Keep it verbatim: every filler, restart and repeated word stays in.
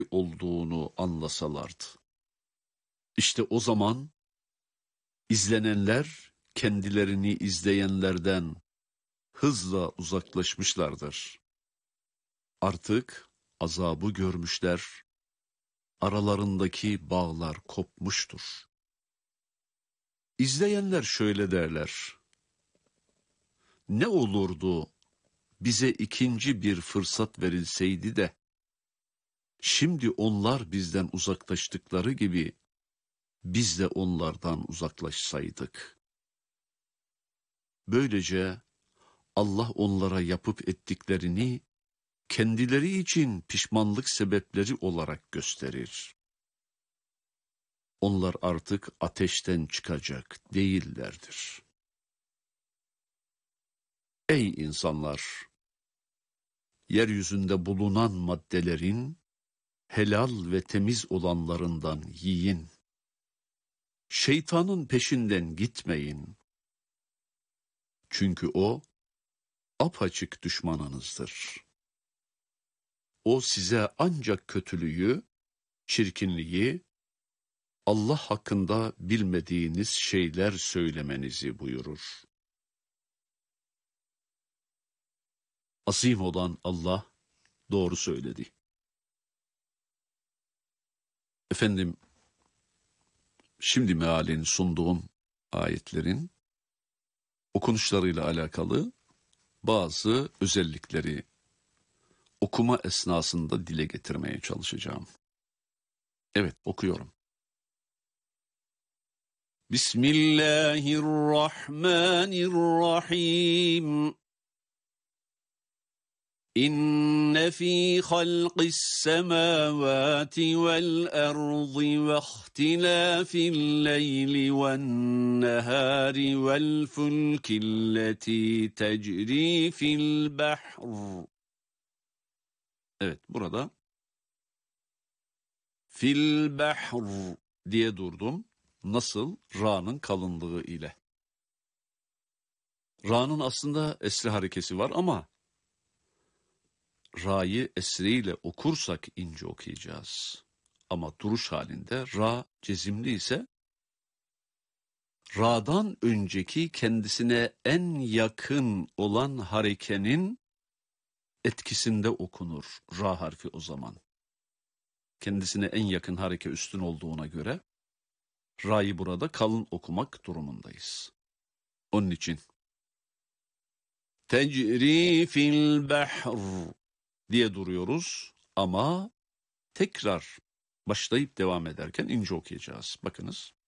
olduğunu anlasalardı. İşte o zaman izlenenler kendilerini izleyenlerden hızla uzaklaşmışlardır. Artık azabı görmüşler, aralarındaki bağlar kopmuştur. İzleyenler şöyle derler: ne olurdu bize ikinci bir fırsat verilseydi de, şimdi onlar bizden uzaklaştıkları gibi, biz de onlardan uzaklaşsaydık. Böylece Allah onlara yapıp ettiklerini, kendileri için pişmanlık sebepleri olarak gösterir. Onlar artık ateşten çıkacak değillerdir. Ey insanlar! Yeryüzünde bulunan maddelerin, helal ve temiz olanlarından yiyin. Şeytanın peşinden gitmeyin. Çünkü o, apaçık düşmanınızdır. O size ancak kötülüğü, çirkinliği, Allah hakkında bilmediğiniz şeyler söylemenizi buyurur. Azim olan Allah doğru söyledi. Efendim, şimdi mealini sunduğum ayetlerin okunuşlarıyla alakalı bazı özellikleri okuma esnasında dile getirmeye çalışacağım. Evet, okuyorum. Bismillahirrahmanirrahim. İnne fî halqis semâvâti vel ardı ve ihtilâfil leyli ven nehâri vel fulkilleti tecrî fil bahr. Evet, burada fil bahr diye durdum. Nasıl? Ra'nın kalınlığı ile. Ra'nın aslında esri harekesi var ama Ra'yı esriyle okursak ince okuyacağız. Ama duruş halinde Ra cezimli ise Ra'dan önceki kendisine en yakın olan harekenin etkisinde okunur Ra harfi o zaman. Kendisine en yakın hareke üstün olduğuna göre Ra'yı burada kalın okumak durumundayız. Onun için tecri fil bahr diye duruyoruz ama tekrar başlayıp devam ederken ince okuyacağız. Bakınız.